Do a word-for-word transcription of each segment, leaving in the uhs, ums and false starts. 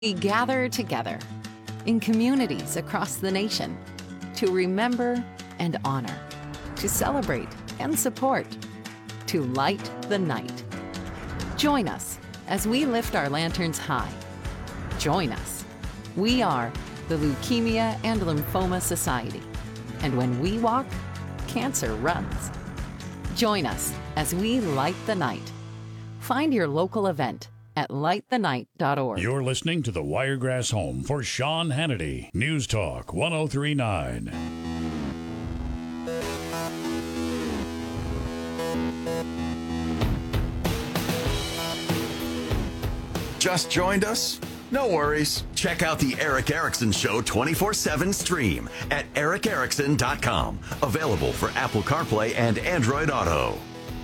We gather together in communities across the nation to remember and honor, to celebrate and support, to light the night. Join us as we lift our lanterns high. Join us. We are the Leukemia and Lymphoma Society, and when we walk, cancer runs. Join us as we light the night. Find your local event at light the night dot org. You're listening to the Wiregrass Home for Sean Hannity. News Talk one oh three point nine. Just joined us? No worries. Check out the Eric Erickson Show twenty-four seven stream at eric erickson dot com. Available for Apple CarPlay and Android Auto.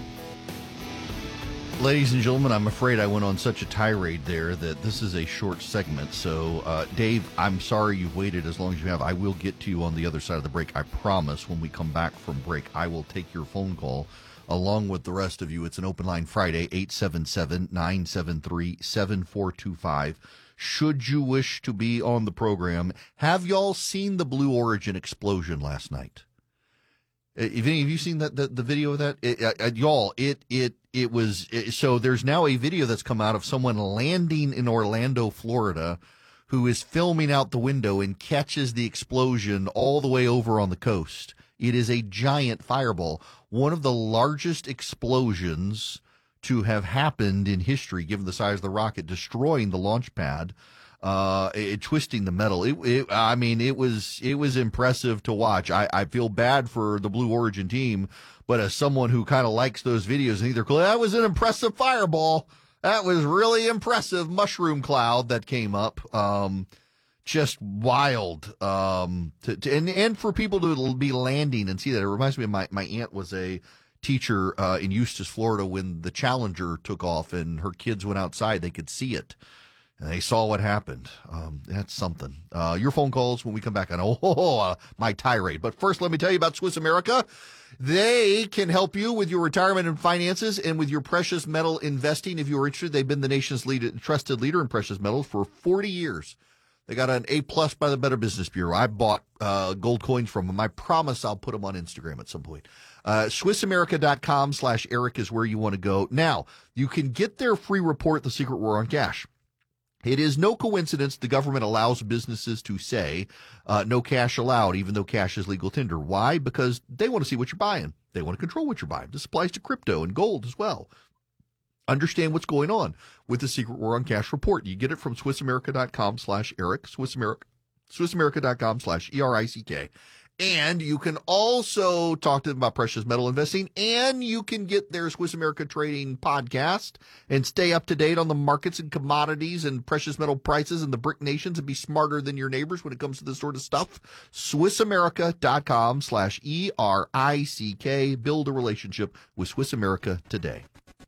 Ladies and gentlemen, I'm afraid I went on such a tirade there that this is a short segment. So, uh, Dave, I'm sorry you've waited as long as you have. I will get to you on the other side of the break. I promise when we come back from break, I will take your phone call along with the rest of you. It's an open line Friday, eight seven seven, nine seven three, seven four two five. Should you wish to be on the program, have y'all seen the Blue Origin explosion last night? Have any of you seen that the, the video of that? It, uh, y'all, it it it was it, so. There's now a video that's come out of someone landing in Orlando, Florida, who is filming out the window and catches the explosion all the way over on the coast. It is a giant fireball, one of the largest explosions to have happened in history, given the size of the rocket, destroying the launch pad. Uh, it, twisting the metal. It, it, I mean, it was, it was impressive to watch. I, I feel bad for the Blue Origin team, but as someone who kind of likes those videos, and either, that was an impressive fireball. That was really impressive mushroom cloud that came up. Um, just wild. Um, to, to, and, and for people to be landing and see that, it reminds me of my, my aunt was a teacher, uh, in Eustis, Florida, when the Challenger took off and her kids went outside, they could see it. And they saw what happened. Um, that's something. Uh, your phone calls when we come back on oh, uh, my tirade. But first, let me tell you about Swiss America. They can help you with your retirement and finances and with your precious metal investing. If you're interested, they've been the nation's lead, trusted leader in precious metals for forty years. They got an A plus by the Better Business Bureau. I bought uh, gold coins from them. I promise I'll put them on Instagram at some point. Uh, Swiss America dot com slash Eric is where you want to go. Now, you can get their free report, The Secret War on Cash. It is no coincidence the government allows businesses to say uh, no cash allowed, even though cash is legal tender. Why? Because they want to see what you're buying. They want to control what you're buying. This applies to crypto and gold as well. Understand what's going on with the Secret War on Cash report. You get it from Swiss America dot com slash Eric, Swiss America, Swiss America dot com slash E R I C K. And you can also talk to them about precious metal investing, and you can get their Swiss America Trading podcast and stay up to date on the markets and commodities and precious metal prices and the BRIC nations and be smarter than your neighbors when it comes to this sort of stuff. Swiss America dot com slash E R I C K. Build a relationship with Swiss America today.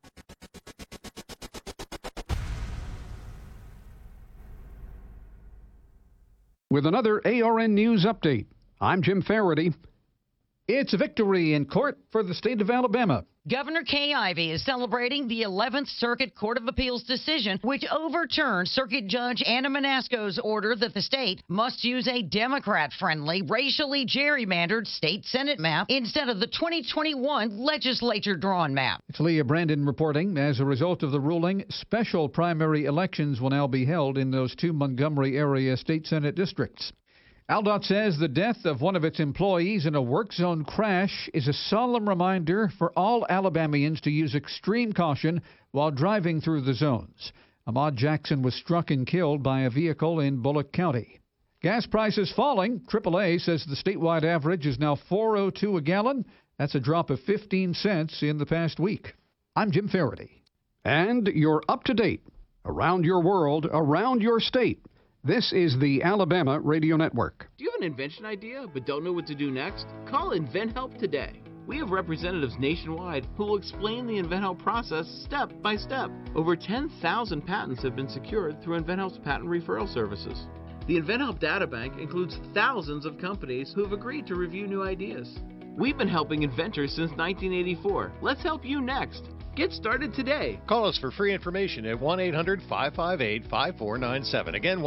With another A R N News update, I'm Jim Faraday. It's a victory in court for the state of Alabama. Governor Kay Ivey is celebrating the eleventh Circuit Court of Appeals decision, which overturned Circuit Judge Anna Manasco's order that the state must use a Democrat-friendly, racially gerrymandered state Senate map instead of the twenty twenty-one legislature-drawn map. It's Leah Brandon reporting. As a result of the ruling, special primary elections will now be held in those two Montgomery area state Senate districts. AlDOT says the death of one of its employees in a work zone crash is a solemn reminder for all Alabamians to use extreme caution while driving through the zones. Ahmad Jackson was struck and killed by a vehicle in Bullock County. Gas prices falling. triple A says the statewide average is now four oh two a gallon. That's a drop of fifteen cents in the past week. I'm Jim Faraday. And you're up to date. Around your world, around your state. This is the Alabama Radio Network. Do you have an invention idea but don't know what to do next? Call InventHelp today. We have representatives nationwide who will explain the InventHelp process step by step. Over ten thousand patents have been secured through InventHelp's patent referral services. The InventHelp data bank includes thousands of companies who have agreed to review new ideas. We've been helping inventors since nineteen eighty-four. Let's help you next. Get started today. Call us for free information at one eight hundred five five eight five four nine seven. Again,